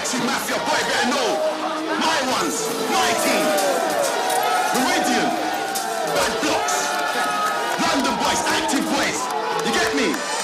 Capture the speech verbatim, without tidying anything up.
Active Mafia, boy, better know. My ones, my team. Meridian, Bad Blocks, London boys, active boys. You get me?